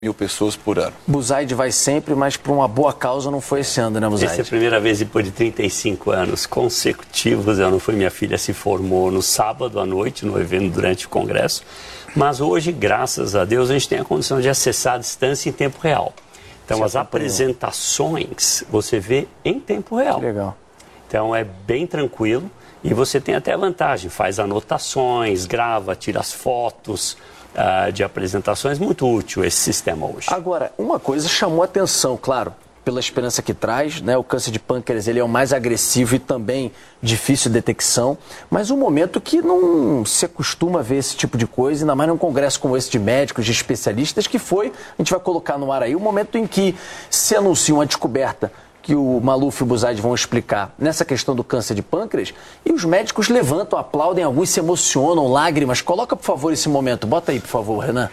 mil pessoas por ano. Buzaide vai sempre, mas por uma boa causa não foi esse ano, né, Buzaide? Essa é a primeira vez depois de 35 anos consecutivos. Eu não fui, minha filha se formou no sábado à noite, no evento durante o congresso. Mas hoje, graças a Deus, a gente tem a condição de acessar a distância em tempo real. Então, as apresentações você vê em tempo real. Que legal. Então, é bem tranquilo e você tem até a vantagem. Faz anotações, grava, tira as fotos de apresentações. Muito útil esse sistema hoje. Agora, uma coisa chamou a atenção, claro, pela esperança que traz, né? O câncer de pâncreas ele é o mais agressivo e também difícil de detecção, mas um momento que não se acostuma ver esse tipo de coisa, ainda mais num congresso como esse de médicos, de especialistas, que foi, a gente vai colocar no ar aí, o momento em que se anuncia uma descoberta que o Maluf e o Buzaide vão explicar nessa questão do câncer de pâncreas, e os médicos levantam, aplaudem, alguns se emocionam, lágrimas. Coloca, por favor, esse momento. Bota aí, por favor, Renan.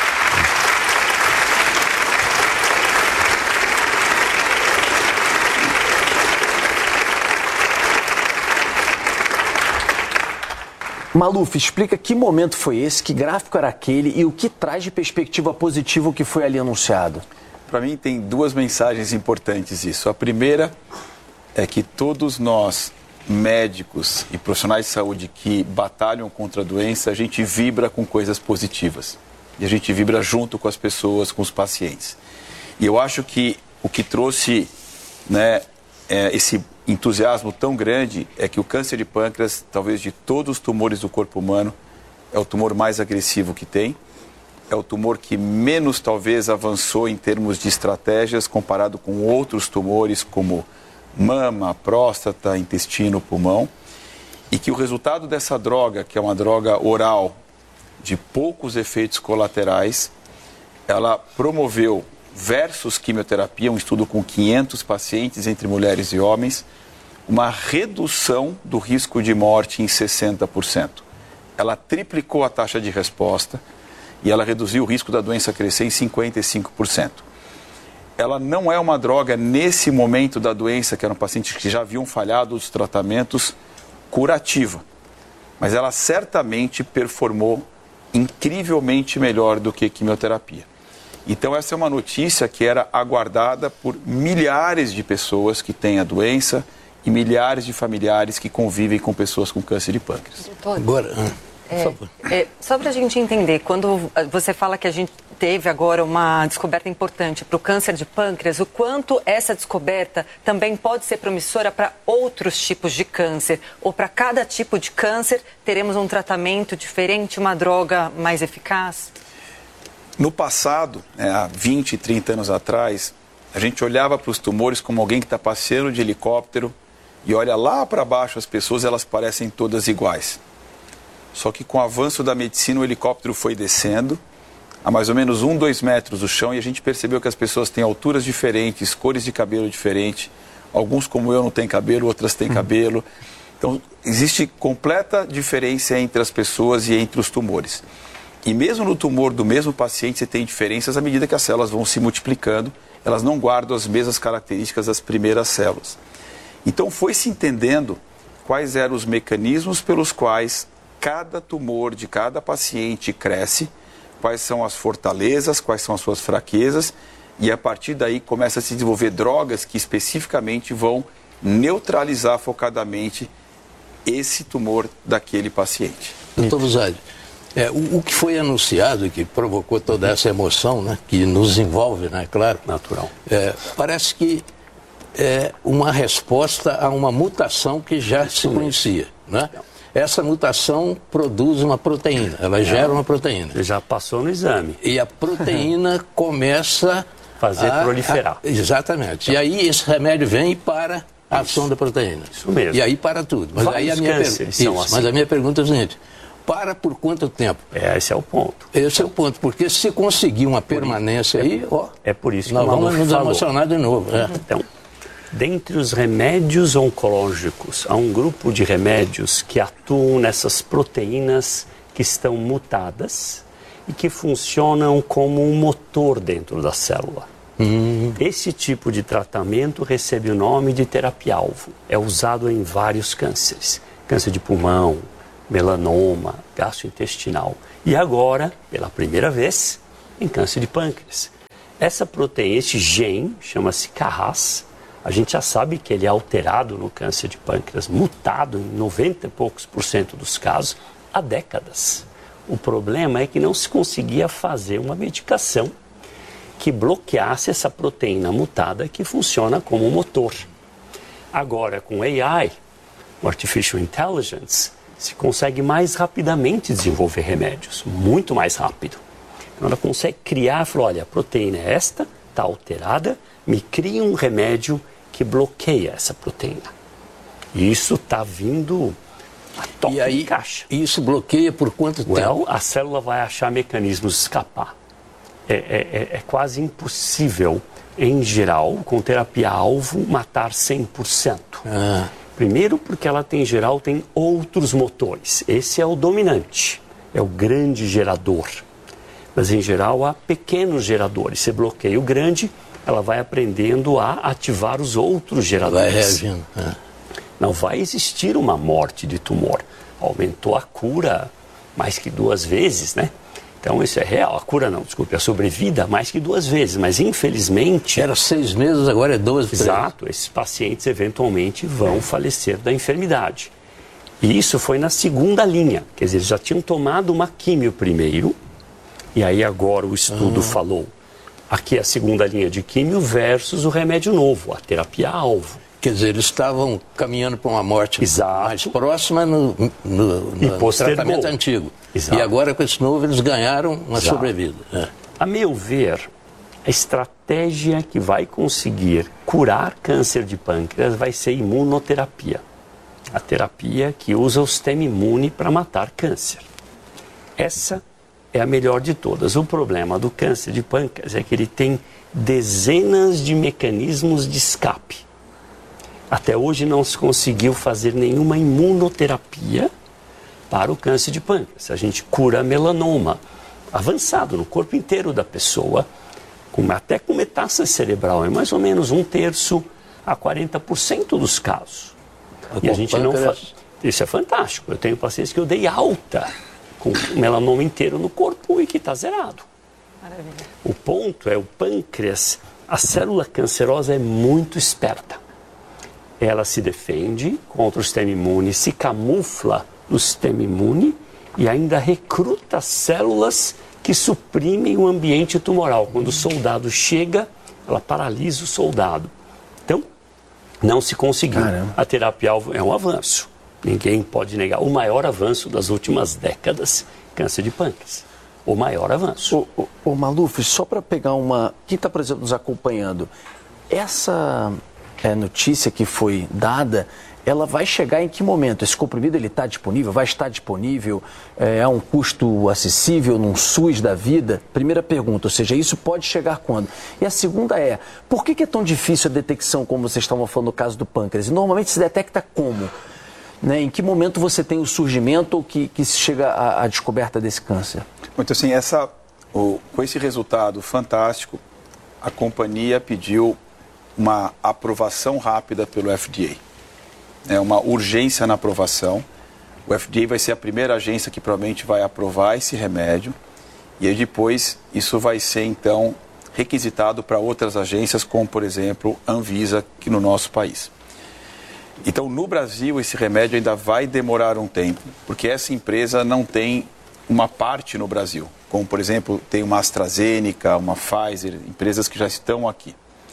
Maluf, explica que momento foi esse, que gráfico era aquele e o que traz de perspectiva positiva o que foi ali anunciado. Para mim tem duas mensagens importantes isso. A primeira é que todos nós, médicos e profissionais de saúde que batalham contra a doença, a gente vibra com coisas positivas. E a gente vibra junto com as pessoas, com os pacientes. E eu acho que o que trouxe, né, esse entusiasmo tão grande é que o câncer de pâncreas, talvez de todos os tumores do corpo humano, é o tumor mais agressivo que tem. É o tumor que menos, talvez, avançou em termos de estratégias comparado com outros tumores como mama, próstata, intestino, pulmão. E que o resultado dessa droga, que é uma droga oral de poucos efeitos colaterais, ela promoveu, versus quimioterapia, um estudo com 500 pacientes entre mulheres e homens, uma redução do risco de morte em 60%. Ela triplicou a taxa de resposta e ela reduziu o risco da doença crescer em 55%. Ela não é uma droga, nesse momento da doença, que eram pacientes que já haviam falhado os tratamentos, curativa. Mas ela certamente performou incrivelmente melhor do que quimioterapia. Então essa é uma notícia que era aguardada por milhares de pessoas que têm a doença e milhares de familiares que convivem com pessoas com câncer de pâncreas. Agora, só para a gente entender, quando você fala que a gente teve agora uma descoberta importante para o câncer de pâncreas, o quanto essa descoberta também pode ser promissora para outros tipos de câncer? Ou para cada tipo de câncer teremos um tratamento diferente, uma droga mais eficaz? No passado, há 20, 30 anos atrás, a gente olhava para os tumores como alguém que está passeando de helicóptero e olha lá para baixo as pessoas, elas parecem todas iguais. Só que com o avanço da medicina, o helicóptero foi descendo a mais ou menos 2 metros do chão e a gente percebeu que as pessoas têm alturas diferentes, cores de cabelo diferentes. Alguns, como eu, não têm cabelo, outras têm cabelo. Então, existe completa diferença entre as pessoas e entre os tumores. E mesmo no tumor do mesmo paciente, você tem diferenças à medida que as células vão se multiplicando. Elas não guardam as mesmas características das primeiras células. Então, foi se entendendo quais eram os mecanismos pelos quais cada tumor de cada paciente cresce, quais são as fortalezas, quais são as suas fraquezas, e a partir daí começa a se desenvolver drogas que especificamente vão neutralizar focadamente esse tumor daquele paciente. Doutor Buzaide, o que foi anunciado e que provocou toda essa emoção, né, que nos envolve, né, claro, Natural. Parece que é uma resposta a uma mutação que já se conhecia, né? Essa mutação produz uma proteína, ela gera uma proteína. Você já passou no exame. E a proteína começa Fazer proliferar. Exatamente. E aí esse remédio vem e para a ação da proteína. Isso mesmo. E aí para tudo. Mas aí mas a minha pergunta é o seguinte: para por quanto tempo? Esse é o ponto. Esse é o ponto, porque se conseguir uma permanência aí, é por isso que nós o Maluf vamos nos falou. emocionar de novo. Então, dentre os remédios oncológicos, há um grupo de remédios que atuam nessas proteínas que estão mutadas e que funcionam como um motor dentro da célula. Esse tipo de tratamento recebe o nome de terapia-alvo. É usado em vários cânceres. Câncer de pulmão, melanoma, gastrointestinal. E agora, pela primeira vez, em câncer de pâncreas. essa proteína, esse gene, chama-se Carras, a gente já sabe que ele é alterado no câncer de pâncreas, mutado em 90 e poucos % dos casos, há décadas. O problema é que não se conseguia fazer uma medicação que bloqueasse essa proteína mutada que funciona como motor. Agora, com AI, o Artificial Intelligence, se consegue mais rapidamente desenvolver remédios, muito mais rápido. Então ela consegue criar, falar, olha, a proteína é esta, está alterada, me cria um remédio que bloqueia essa proteína. E isso está vindo a toque de caixa. E isso bloqueia por quanto tempo? A célula vai achar mecanismos de escapar. É quase impossível, em geral, com terapia-alvo, matar 100%. Primeiro porque ela tem, em geral, tem outros motores. Esse é o dominante, é o grande gerador. Mas, em geral, há pequenos geradores. Você bloqueia o grande, ela vai aprendendo a ativar os outros geradores. Vai reagindo. Não vai existir uma morte de tumor. Aumentou a cura mais que 2 vezes, né? Então, isso é real. A cura não, desculpe, a sobrevida mais que 2 vezes. Mas, infelizmente... Era 6 meses, agora é 12. Exato. Esses pacientes, eventualmente, vão falecer da enfermidade. E isso foi na segunda linha. Quer dizer, eles já tinham tomado uma químio primeiro. E aí, agora, o estudo falou... Aqui é a segunda linha de químio versus o remédio novo, a terapia-alvo. Quer dizer, eles estavam caminhando para uma morte mais próxima no tratamento antigo. Exato. E agora, com esse novo, eles ganharam uma sobrevida. A meu ver, a estratégia que vai conseguir curar câncer de pâncreas vai ser imunoterapia. A terapia que usa o sistema imune para matar câncer. Essa é a melhor de todas. O problema do câncer de pâncreas é que ele tem dezenas de mecanismos de escape. Até hoje não se conseguiu fazer nenhuma imunoterapia para o câncer de pâncreas. A gente cura melanoma avançado no corpo inteiro da pessoa, até com metástase cerebral, é mais ou menos 1/3 a 40% dos casos. E a gente não faz. Isso é fantástico. Eu tenho pacientes que eu dei alta com melanoma inteiro no corpo e que está zerado. Maravilha. O ponto é o pâncreas, a célula cancerosa é muito esperta. Ela se defende contra o sistema imune, se camufla no sistema imune e ainda recruta células que suprimem o ambiente tumoral. Quando o soldado chega, ela paralisa o soldado. Então, não se conseguiu. Caramba. A terapia-alvo é um avanço. Ninguém pode negar. O maior avanço das últimas décadas, câncer de pâncreas. O maior avanço. Ô Maluf, só para pegar uma... Quem está, por exemplo, nos acompanhando, essa notícia que foi dada, ela vai chegar em que momento? Esse comprimido ele está disponível? Vai estar disponível? É a um custo acessível num SUS da vida? Primeira pergunta, ou seja, isso pode chegar quando? E a segunda é, por que é tão difícil a detecção, como vocês estavam falando no caso do pâncreas? E normalmente se detecta como? Né? Em que momento você tem o surgimento ou que se chega à descoberta desse câncer? Muito assim, com esse resultado fantástico, a companhia pediu uma aprovação rápida pelo FDA. É uma urgência na aprovação. O FDA vai ser a primeira agência que provavelmente vai aprovar esse remédio. E aí depois isso vai ser, então, requisitado para outras agências, como, por exemplo, Anvisa, aqui no nosso país. Então, no Brasil, esse remédio ainda vai demorar um tempo, porque essa empresa não tem uma parte no Brasil, como, por exemplo, tem uma AstraZeneca, uma Pfizer, empresas que já estão aqui.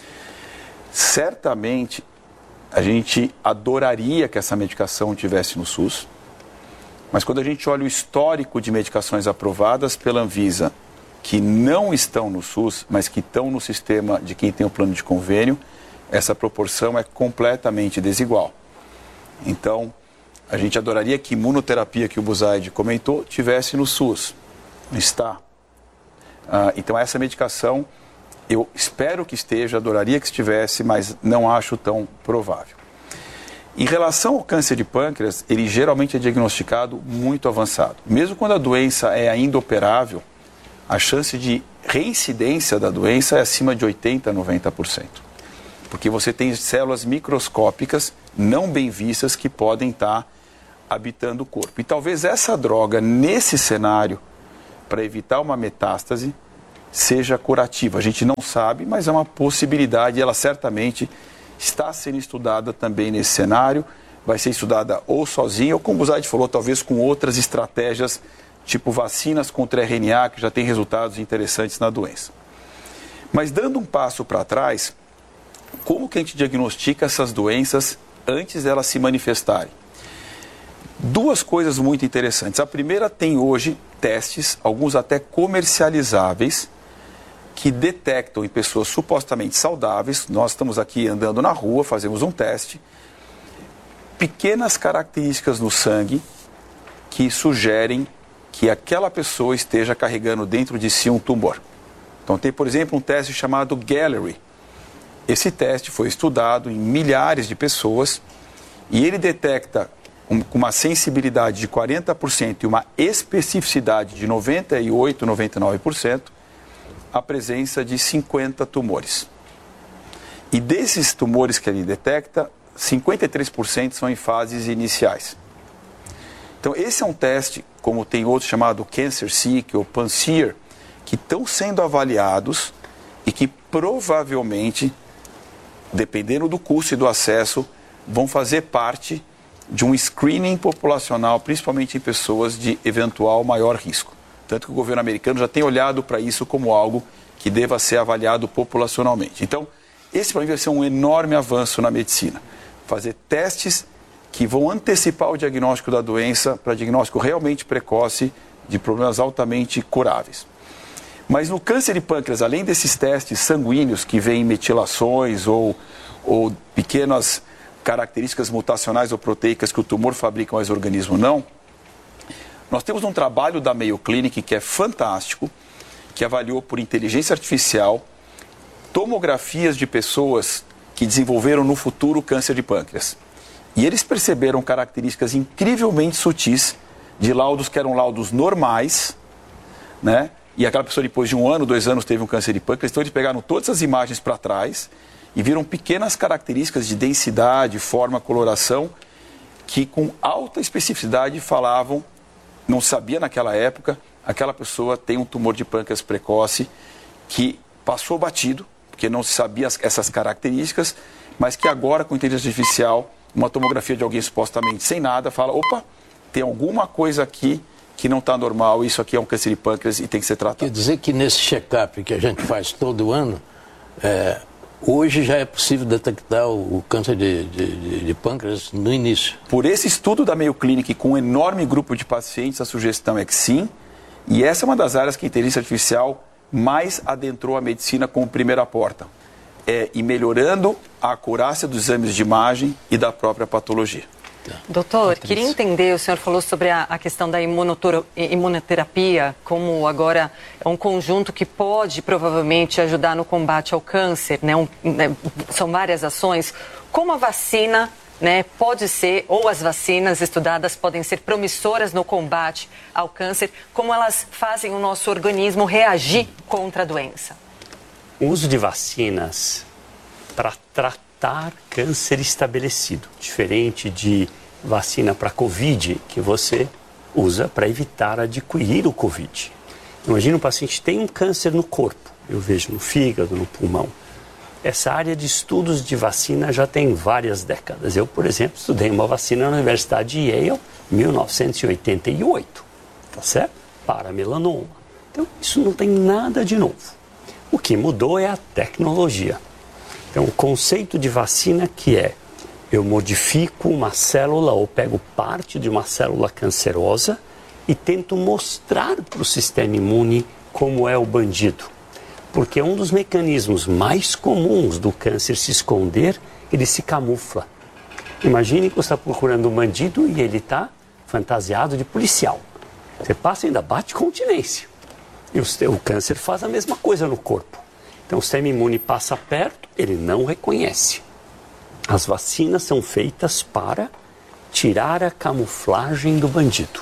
Certamente, a gente adoraria que essa medicação estivesse no SUS, mas quando a gente olha o histórico de medicações aprovadas pela Anvisa, que não estão no SUS, mas que estão no sistema de quem tem o plano de convênio, essa proporção é completamente desigual. Então, a gente adoraria que imunoterapia, que o Buzaide comentou, tivesse no SUS. Não está. Então, essa medicação, eu espero que esteja, adoraria que estivesse, mas não acho tão provável. Em relação ao câncer de pâncreas, ele geralmente é diagnosticado muito avançado. Mesmo quando a doença é ainda operável, a chance de reincidência da doença é acima de 80% a 90%. Porque você tem células microscópicas não bem vistas que podem estar habitando o corpo. E talvez essa droga, nesse cenário, para evitar uma metástase, seja curativa. A gente não sabe, mas é uma possibilidade, ela certamente está sendo estudada também nesse cenário, vai ser estudada ou sozinha, ou como o Zaid falou, talvez com outras estratégias, tipo vacinas contra RNA, que já tem resultados interessantes na doença. Mas dando um passo para trás, como que a gente diagnostica essas doenças antes delas se manifestarem? Duas coisas muito interessantes. A primeira, tem hoje testes, alguns até comercializáveis, que detectam em pessoas supostamente saudáveis. Nós estamos aqui andando na rua, fazemos um teste, pequenas características no sangue que sugerem que aquela pessoa esteja carregando dentro de si um tumor. Então tem, por exemplo, um teste chamado Gallery. Esse teste foi estudado em milhares de pessoas e ele detecta com uma sensibilidade de 40% e uma especificidade de 98%, 99%, a presença de 50 tumores. E desses tumores que ele detecta, 53% são em fases iniciais. Então esse é um teste, como tem outro chamado CancerSeek ou PanSeer, que estão sendo avaliados e que provavelmente, dependendo do custo e do acesso, vão fazer parte de um screening populacional, principalmente em pessoas de eventual maior risco. Tanto que o governo americano já tem olhado para isso como algo que deva ser avaliado populacionalmente. Então, esse para mim vai ser um enorme avanço na medicina. Fazer testes que vão antecipar o diagnóstico da doença para diagnóstico realmente precoce de problemas altamente curáveis. Mas no câncer de pâncreas, além desses testes sanguíneos que veem metilações ou pequenas características mutacionais ou proteicas que o tumor fabrica, mas o organismo não, nós temos um trabalho da Mayo Clinic que é fantástico, que avaliou por inteligência artificial tomografias de pessoas que desenvolveram no futuro câncer de pâncreas. E eles perceberam características incrivelmente sutis de laudos que eram laudos normais, né? E aquela pessoa depois de 1 ano, 2 anos teve um câncer de pâncreas. Então eles pegaram todas as imagens para trás e viram pequenas características de densidade, forma, coloração, que com alta especificidade falavam, não sabia naquela época, aquela pessoa tem um tumor de pâncreas precoce que passou batido, porque não se sabia essas características, mas que agora com inteligência artificial, uma tomografia de alguém supostamente sem nada, fala, opa, tem alguma coisa aqui que não está normal, isso aqui é um câncer de pâncreas e tem que ser tratado. Quer dizer que nesse check-up que a gente faz todo ano, hoje já é possível detectar o câncer de pâncreas no início? Por esse estudo da Mayo Clinic com um enorme grupo de pacientes, a sugestão é que sim, e essa é uma das áreas que a inteligência artificial mais adentrou a medicina como primeira porta, e melhorando a acurácia dos exames de imagem e da própria patologia. Doutor, queria entender, o senhor falou sobre a questão da imunoterapia, como agora é um conjunto que pode provavelmente ajudar no combate ao câncer, né? São várias ações. Como a vacina, né, pode ser, ou as vacinas estudadas podem ser promissoras no combate ao câncer, como elas fazem o nosso organismo reagir contra a doença? O uso de vacinas para tratar câncer estabelecido, diferente de vacina para Covid, que você usa para evitar adquirir o Covid. Imagina um paciente tem um câncer no corpo, eu vejo no fígado, no pulmão. Essa área de estudos de vacina já tem várias décadas. Eu, por exemplo, estudei uma vacina na Universidade de Yale em 1988, tá certo? Para melanoma. Então, isso não tem nada de novo. O que mudou é a tecnologia. Então, o conceito de vacina que é, eu modifico uma célula ou pego parte de uma célula cancerosa e tento mostrar para o sistema imune como é o bandido. Porque um dos mecanismos mais comuns do câncer se esconder, ele se camufla. Imagine que você está procurando um bandido e ele está fantasiado de policial. Você passa e ainda bate continência. E o câncer faz a mesma coisa no corpo. Então o sistema imune passa perto, ele não reconhece. As vacinas são feitas para tirar a camuflagem do bandido.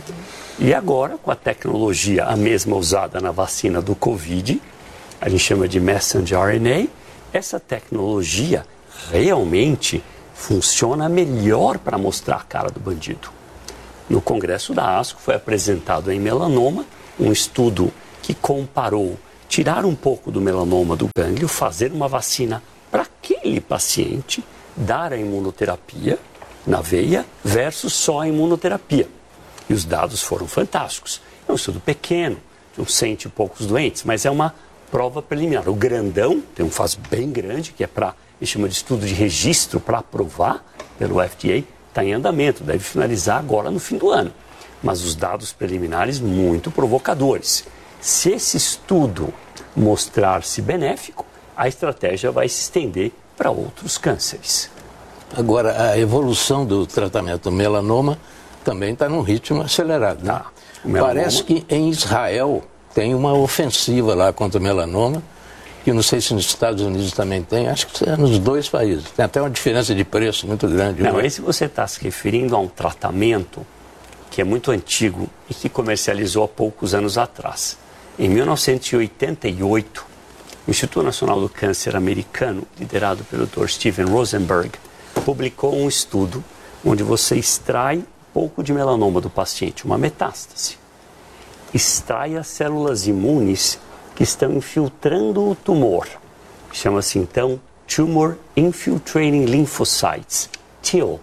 E agora, com a tecnologia a mesma usada na vacina do Covid, a gente chama de messenger RNA, essa tecnologia realmente funciona melhor para mostrar a cara do bandido. No congresso da ASCO foi apresentado em melanoma um estudo que comparou tirar um pouco do melanoma do gânglio, fazer uma vacina para aquele paciente, dar a imunoterapia na veia versus só a imunoterapia. E os dados foram fantásticos. É um estudo pequeno, de uns 100 e poucos doentes, mas é uma prova preliminar. O grandão, tem um fase bem grande, que é para, ele chama de estudo de registro para aprovar pelo FDA, está em andamento, deve finalizar agora no fim do ano. Mas os dados preliminares muito provocadores. Se esse estudo mostrar-se benéfico, a estratégia vai se estender para outros cânceres. Agora, a evolução do tratamento do melanoma também está num ritmo acelerado. Né? Parece que em Israel tem uma ofensiva lá contra o melanoma, que não sei se nos Estados Unidos também tem, acho que é nos dois países. Tem até uma diferença de preço muito grande. Não, esse você está se referindo a um tratamento que é muito antigo e que comercializou há poucos anos atrás. Em 1988, o Instituto Nacional do Câncer americano, liderado pelo Dr. Steven Rosenberg, publicou um estudo onde você extrai um pouco de melanoma do paciente, uma metástase. Extrai as células imunes que estão infiltrando o tumor. Chama-se então Tumor Infiltrating Lymphocytes, TIL.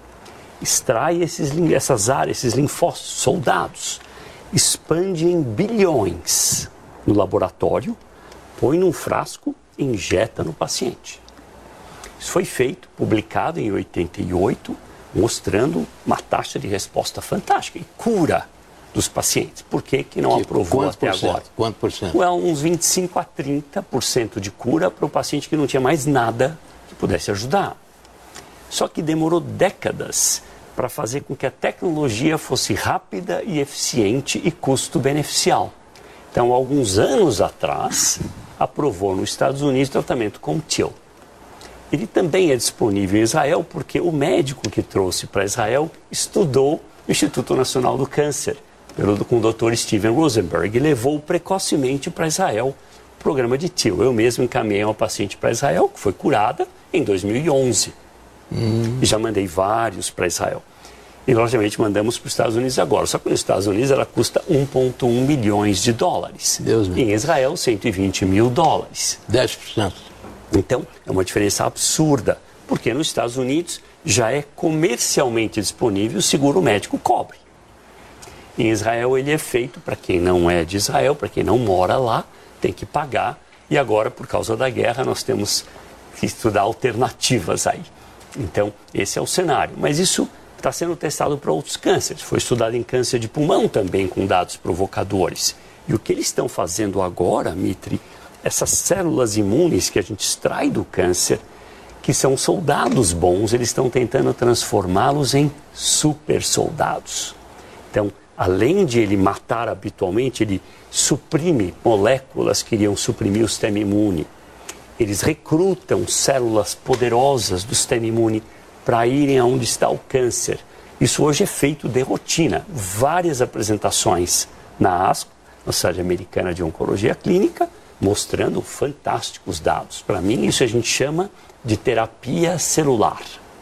Extrai essas áreas, esses linfócitos, soldados, expande em bilhões no laboratório, põe num frasco e injeta no paciente. Isso foi feito, publicado em 88, mostrando uma taxa de resposta fantástica e cura dos pacientes. Por que não aprovou até agora? Quanto por cento? Uns 25% a 30% de cura para o paciente que não tinha mais nada que pudesse ajudar. Só que demorou décadas para fazer com que a tecnologia fosse rápida e eficiente e custo-beneficial. Então, alguns anos atrás, aprovou nos Estados Unidos tratamento com TIL. Ele também é disponível em Israel porque o médico que trouxe para Israel estudou no Instituto Nacional do Câncer, com o Dr. Steven Rosenberg, e levou precocemente para Israel o programa de TIL. Eu mesmo encaminhei uma paciente para Israel, que foi curada em 2011. E já mandei vários para Israel. E, logicamente, mandamos para os Estados Unidos agora. Só que nos Estados Unidos ela custa 1,1 milhões de dólares. Deus em Israel, 120 mil dólares. 10%. Então, é uma diferença absurda, porque nos Estados Unidos já é comercialmente disponível, o seguro médico cobre. Em Israel, ele é feito para quem não é de Israel, para quem não mora lá, tem que pagar. E agora, por causa da guerra, nós temos que estudar alternativas aí. Então, esse é o cenário. Mas isso está sendo testado para outros cânceres. Foi estudado em câncer de pulmão também, com dados provocadores. E o que eles estão fazendo agora, Mitri, essas células imunes que a gente extrai do câncer, que são soldados bons, eles estão tentando transformá-los em super soldados. Então, além de ele matar habitualmente, ele suprime moléculas que iriam suprimir o sistema imune. Eles recrutam células poderosas do sistema imune para irem aonde está o câncer. Isso hoje é feito de rotina. Várias apresentações na ASCO, na Sociedade Americana de Oncologia Clínica, mostrando fantásticos dados. Para mim, isso a gente chama de terapia celular.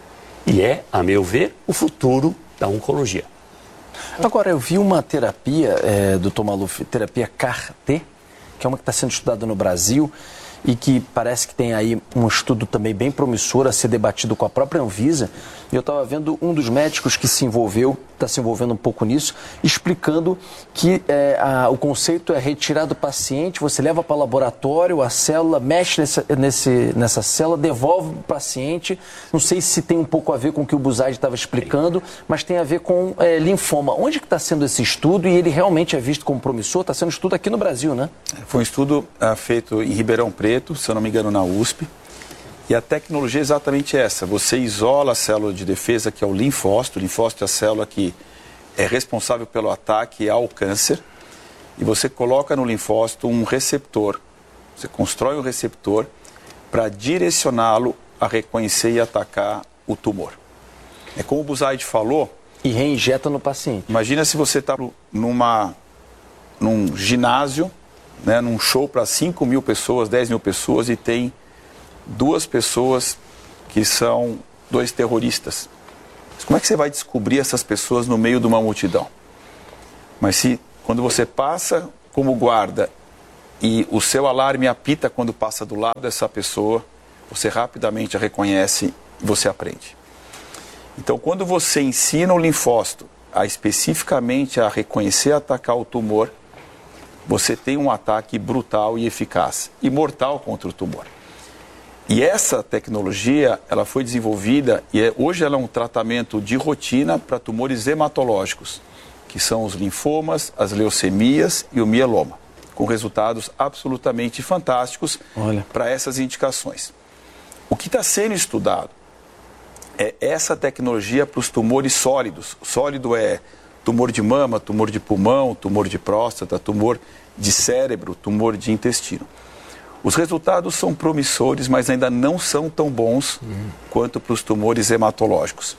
E é, a meu ver, o futuro da oncologia. Agora, eu vi uma terapia, Dr. Maluf, terapia CAR-T, que é uma que está sendo estudada no Brasil e que parece que tem aí um estudo também bem promissor a ser debatido com a própria Anvisa. E eu estava vendo um dos médicos que se envolveu, está se envolvendo um pouco nisso, explicando que o conceito é retirar do paciente, você leva para o laboratório, a célula, mexe nessa célula, devolve para o paciente. Não sei se tem um pouco a ver com o que o Buzaid estava explicando, mas tem a ver com linfoma. Onde que está sendo esse estudo e ele realmente é visto como promissor? Está sendo estudo aqui no Brasil, né? Foi um estudo feito em Ribeirão Preto, se eu não me engano, na USP. E a tecnologia é exatamente essa. Você isola a célula de defesa, que é o linfócito. O linfócito é a célula que é responsável pelo ataque ao câncer. E você coloca no linfócito um receptor. Você constrói um receptor para direcioná-lo a reconhecer e atacar o tumor. É como o Buzaid falou. E reinjeta no paciente. Imagina se você está num ginásio, né, num show para 5 mil pessoas, 10 mil pessoas, e tem 2 pessoas que são 2 terroristas. Mas como é que você vai descobrir essas pessoas no meio de uma multidão? Mas quando você passa como guarda e o seu alarme apita quando passa do lado dessa pessoa, você rapidamente a reconhece e você aprende. Então, quando você ensina o linfócito a especificamente a reconhecer e atacar o tumor, você tem um ataque brutal e eficaz e mortal contra o tumor. E essa tecnologia, ela foi desenvolvida e hoje ela é um tratamento de rotina para tumores hematológicos, que são os linfomas, as leucemias e o mieloma, com resultados absolutamente fantásticos para essas indicações. O que está sendo estudado é essa tecnologia para os tumores sólidos. Sólido é tumor de mama, tumor de pulmão, tumor de próstata, tumor de cérebro, tumor de intestino. Os resultados são promissores, mas ainda não são tão bons quanto para os tumores hematológicos.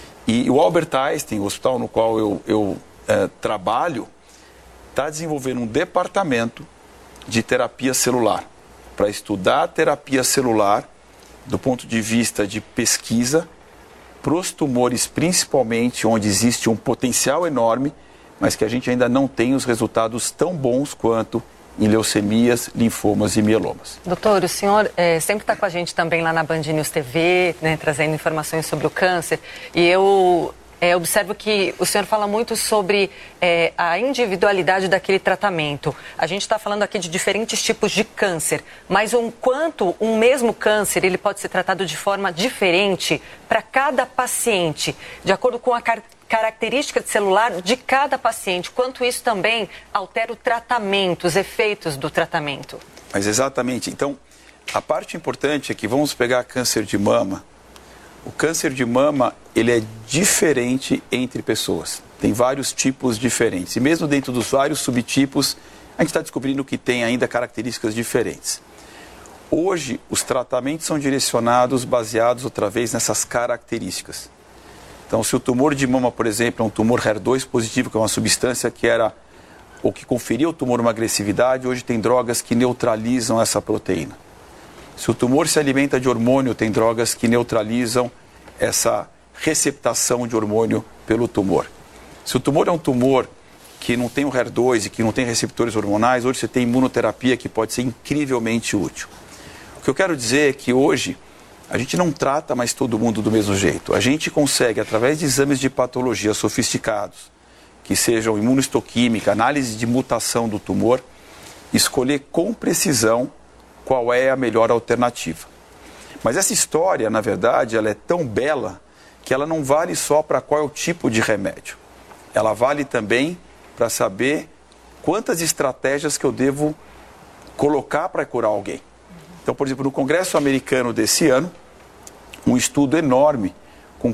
E o Albert Einstein, o hospital no qual eu trabalho, está desenvolvendo um departamento de terapia celular para estudar a terapia celular do ponto de vista de pesquisa para os tumores, principalmente onde existe um potencial enorme, mas que a gente ainda não tem os resultados tão bons quanto em leucemias, linfomas e mielomas. Doutor, o senhor sempre está com a gente também lá na Band News TV, né, trazendo informações sobre o câncer, e eu observo que o senhor fala muito sobre a individualidade daquele tratamento. A gente está falando aqui de diferentes tipos de câncer, mas quanto um mesmo câncer ele pode ser tratado de forma diferente para cada paciente, de acordo com a característica celular de cada paciente, quanto isso também altera o tratamento, os efeitos do tratamento. Mas exatamente. Então, a parte importante é que vamos pegar câncer de mama. O câncer de mama, ele é diferente entre pessoas. Tem vários tipos diferentes. E mesmo dentro dos vários subtipos, a gente está descobrindo que tem ainda características diferentes. Hoje, os tratamentos são direcionados, baseados outra vez nessas características. Então, se o tumor de mama, por exemplo, é um tumor HER2 positivo, que é uma substância que era ou que conferia ao tumor uma agressividade, hoje tem drogas que neutralizam essa proteína. Se o tumor se alimenta de hormônio, tem drogas que neutralizam essa receptação de hormônio pelo tumor. Se o tumor é um tumor que não tem o HER2 e que não tem receptores hormonais, hoje você tem imunoterapia que pode ser incrivelmente útil. O que eu quero dizer é que hoje a gente não trata mais todo mundo do mesmo jeito. A gente consegue, através de exames de patologia sofisticados, que sejam imunohistoquímica, análise de mutação do tumor, escolher com precisão qual é a melhor alternativa. Mas essa história, na verdade, ela é tão bela que ela não vale só para qual é o tipo de remédio. Ela vale também para saber quantas estratégias que eu devo colocar para curar alguém. Então, por exemplo, no Congresso Americano desse ano, um estudo enorme com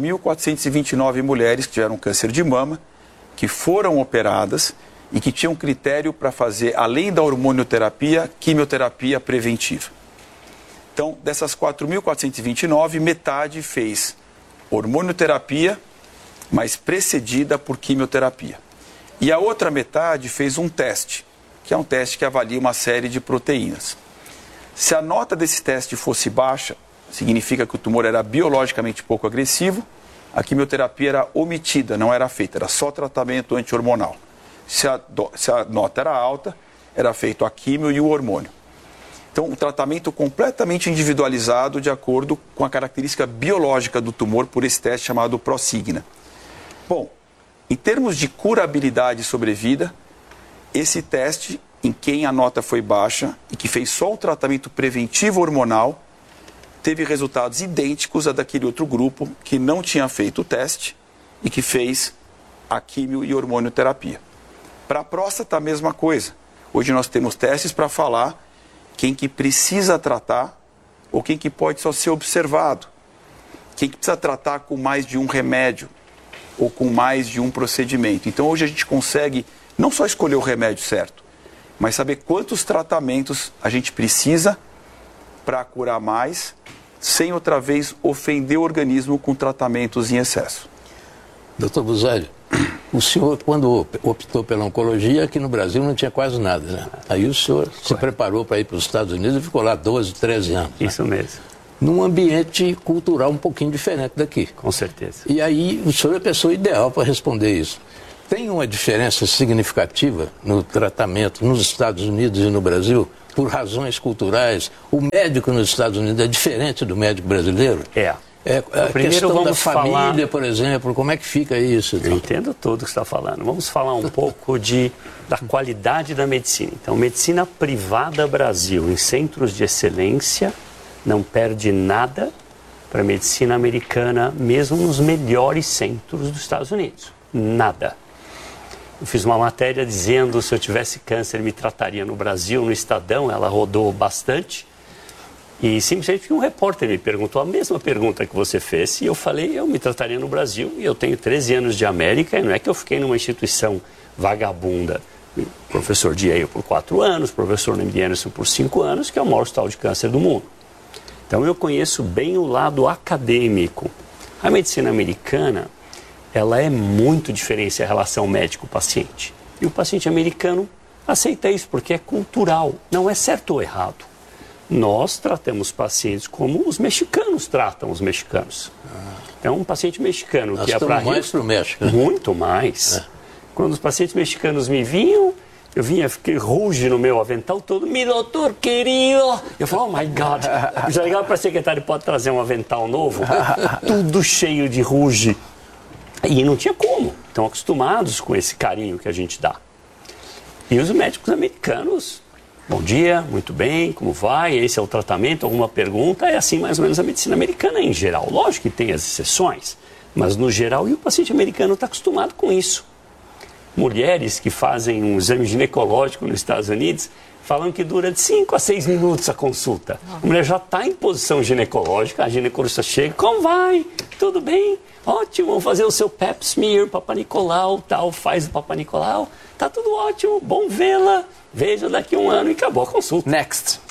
4.429 mulheres que tiveram câncer de mama, que foram operadas e que tinham critério para fazer, além da hormonioterapia, quimioterapia preventiva. Então, dessas 4.429, metade fez hormonioterapia, mas precedida por quimioterapia. E a outra metade fez um teste, que é um teste que avalia uma série de proteínas. Se a nota desse teste fosse baixa, significa que o tumor era biologicamente pouco agressivo, a quimioterapia era omitida, não era feita, era só tratamento anti-hormonal. Se a nota era alta, era feito a quimio e o hormônio. Então, um tratamento completamente individualizado de acordo com a característica biológica do tumor por esse teste chamado Prosigna. Bom, em termos de curabilidade e sobrevida, esse teste, em quem a nota foi baixa e que fez só o tratamento preventivo hormonal, teve resultados idênticos a daquele outro grupo que não tinha feito o teste e que fez a quimio e hormonioterapia. Para a próstata, a mesma coisa. Hoje nós temos testes para falar quem que precisa tratar ou quem que pode só ser observado. Quem que precisa tratar com mais de um remédio ou com mais de um procedimento. Então hoje a gente consegue não só escolher o remédio certo, mas saber quantos tratamentos a gente precisa para curar mais, sem outra vez ofender o organismo com tratamentos em excesso. Doutor Buzzalli, o senhor, quando optou pela oncologia, aqui no Brasil não tinha quase nada, né? Aí o senhor se preparou para ir para os Estados Unidos e ficou lá 12, 13 anos. Isso mesmo. Num ambiente cultural um pouquinho diferente daqui. Com certeza. E aí o senhor é a pessoa ideal para responder isso. tem uma diferença significativa no tratamento nos Estados Unidos e no Brasil, por razões culturais? O médico nos Estados Unidos é diferente do médico brasileiro? A questão da família, por exemplo, como é que fica isso? Eu entendo tudo que você está falando. Vamos falar um pouco da qualidade da medicina. Então, medicina privada Brasil, em centros de excelência, não perde nada para a medicina americana, mesmo nos melhores centros dos Estados Unidos. Nada. Eu fiz uma matéria dizendo se eu tivesse câncer, me trataria no Brasil, no Estadão, ela rodou bastante. E simplesmente um repórter me perguntou a mesma pergunta que você fez, e eu falei, eu me trataria no Brasil, e eu tenho 13 anos de América, e não é que eu fiquei numa instituição vagabunda. Professor de Yale por 4 anos, professor no MD Anderson por 5 anos, que é o maior hospital de câncer do mundo. Então eu conheço bem o lado acadêmico. A medicina americana, ela é muito diferente em relação médico-paciente. E o paciente americano aceita isso, porque é cultural, não é certo ou errado. Nós tratamos pacientes como os mexicanos tratam os mexicanos. Então, um paciente mexicano que é para mais para o México. Muito mais. Quando os pacientes mexicanos me vinham, eu vinha, fiquei ruge no meu avental todo, meu doutor querido. Eu falo, oh my God. Eu já ligava para a secretária, pode trazer um avental novo? Tudo cheio de ruge. E não tinha como. Estão acostumados com esse carinho que a gente dá. E os médicos americanos... Bom dia, muito bem, como vai? Esse é o tratamento? Alguma pergunta? É assim mais ou menos a medicina americana em geral. Lógico que tem as exceções, mas no geral, e o paciente americano está acostumado com isso. Mulheres que fazem um exame ginecológico nos Estados Unidos falam que dura de 5 a 6 minutos a consulta. A mulher já está em posição ginecológica, a ginecologista chega, como vai? Tudo bem? Ótimo, vamos fazer o seu pap smear, Papa Nicolau, tal, faz o Papa Nicolau, tá tudo ótimo, bom vê-la. Veja daqui a 1 ano e acabou a consulta. Next.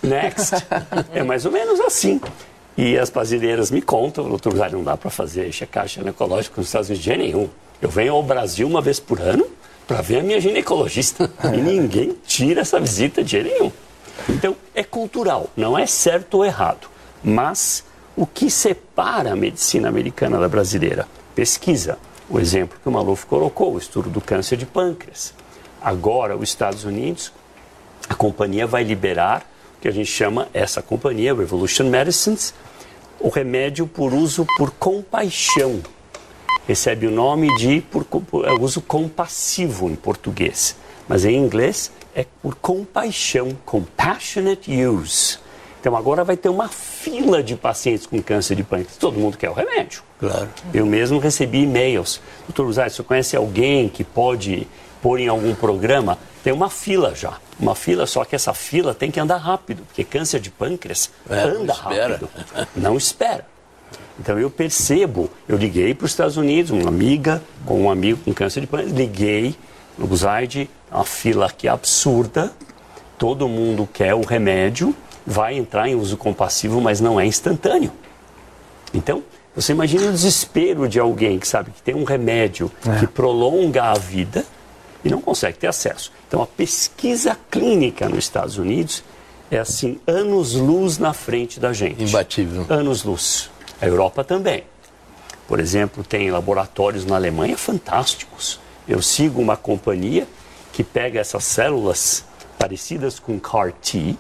É mais ou menos assim. E as brasileiras me contam, doutor, não dá para fazer checagem ginecológica nos Estados Unidos de jeito nenhum. Eu venho ao Brasil uma vez por ano para ver a minha ginecologista. E ninguém tira essa visita de jeito nenhum. Então, é cultural, não é certo ou errado. Mas o que separa a medicina americana da brasileira? Pesquisa. O exemplo que o Maluf colocou, o estudo do câncer de pâncreas. Agora, os Estados Unidos... A companhia vai liberar, o que a gente chama, essa companhia, Revolution Medicines, o remédio por uso por compaixão. Recebe o nome de uso compassivo em português, mas em inglês é por compaixão, compassionate use. Então agora vai ter uma fila de pacientes com câncer de pâncreas. Todo mundo quer o remédio. Claro. Eu mesmo recebi e-mails. Doutor Uzai, você conhece alguém que pode pôr em algum programa? Tem uma fila já. Uma fila, só que essa fila tem que andar rápido, porque câncer de pâncreas anda rápido. Não espera. Então eu percebo, eu liguei para os Estados Unidos, uma amiga com um amigo com câncer de pâncreas, liguei no Uzaid, uma fila aqui absurda, todo mundo quer o remédio, vai entrar em uso compassivo, mas não é instantâneo. Então, você imagina o desespero de alguém que sabe que tem um remédio que prolonga a vida e não consegue ter acesso. Então, a pesquisa clínica nos Estados Unidos é assim, anos-luz na frente da gente. Imbatível. Anos-luz. A Europa também. Por exemplo, tem laboratórios na Alemanha fantásticos. Eu sigo uma companhia que pega essas células parecidas com CAR-T,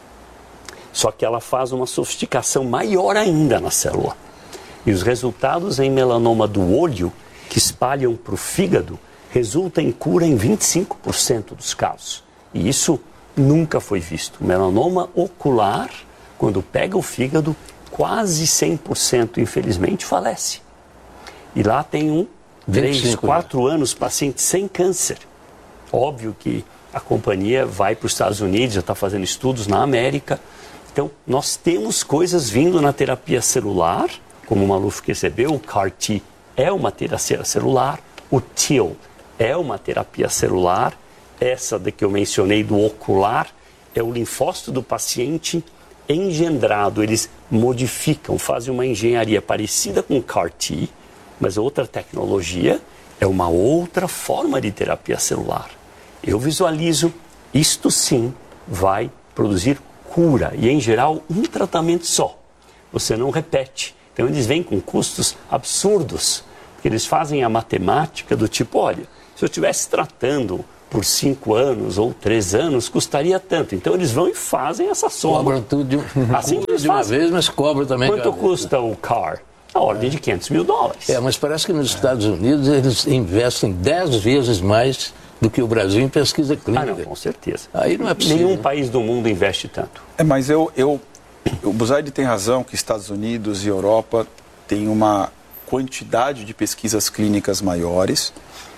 só que ela faz uma sofisticação maior ainda na célula. E os resultados em melanoma do olho, que espalham para o fígado, resulta em cura em 25% dos casos. E isso nunca foi visto. Melanoma ocular, quando pega o fígado, quase 100%, infelizmente, falece. E lá tem 3, 4 anos, paciente sem câncer. Óbvio que a companhia vai para os Estados Unidos, já está fazendo estudos na América. Então, nós temos coisas vindo na terapia celular, como o Maluf recebeu, o CAR-T é uma terapia celular, o TIL é uma terapia celular, essa da que eu mencionei do ocular é o linfócito do paciente engendrado. Eles modificam, fazem uma engenharia parecida com CAR-T, mas outra tecnologia, é uma outra forma de terapia celular. Eu visualizo, isto sim vai produzir cura e em geral um tratamento só. Você não repete. Então eles vêm com custos absurdos, porque eles fazem a matemática do tipo, olha, Se eu estivesse tratando por 5 anos ou 3 anos, custaria tanto. Então eles vão e fazem essa soma. Cobram tudo assim de uma vez, mas cobram também. Quanto custa o CAR? A ordem de $500 mil. Mas parece que nos Estados Unidos eles investem 10 vezes mais do que o Brasil em pesquisa clínica. Não, com certeza. Aí não é possível. Nenhum país do mundo investe tanto. Mas o Buzaide tem razão que Estados Unidos e Europa têm uma quantidade de pesquisas clínicas maiores,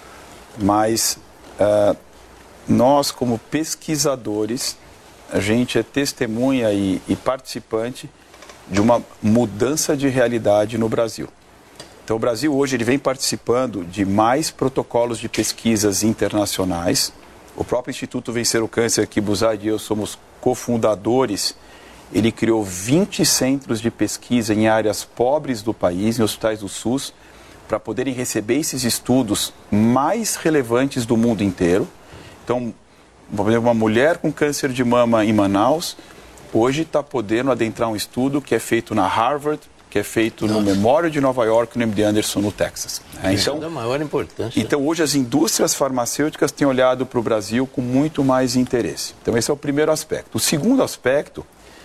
mas nós, como pesquisadores, a gente é testemunha e participante de uma mudança de realidade no Brasil. Então, o Brasil hoje ele vem participando de mais protocolos de pesquisas internacionais. O próprio Instituto Vencer o Câncer, que Buzaide e eu somos cofundadores, ele criou 20 centros de pesquisa em áreas pobres do país, em hospitais do SUS, para poderem receber esses estudos mais relevantes do mundo inteiro. Então, por exemplo, uma mulher com câncer de mama em Manaus, hoje está podendo adentrar um estudo que é feito na Harvard, que é feito no Memorial de Nova York, no MD Anderson, no Texas. Então, é da maior importância. Então, hoje as indústrias farmacêuticas têm olhado para o Brasil com muito mais interesse. Então, esse é o primeiro aspecto. O segundo aspecto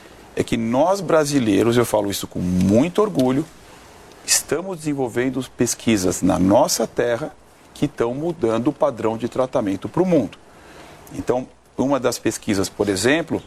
é que nós brasileiros, eu falo isso com muito orgulho, estamos desenvolvendo pesquisas na nossa terra que estão mudando o padrão de tratamento para o mundo. Então, uma das pesquisas, por exemplo,